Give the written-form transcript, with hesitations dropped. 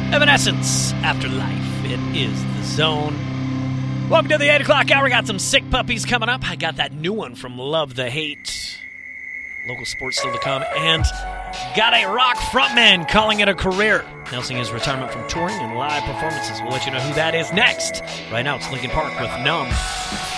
Evanescence, Afterlife. It is The Zone. Welcome to the 8 o'clock hour. Got some sick puppies coming up. I got that new one from Love the Hate. Local sports still to come. And got a rock frontman calling it a career, announcing his retirement from touring and live performances. We'll let you know who that is next. Right now, it's Linkin Park with Numb.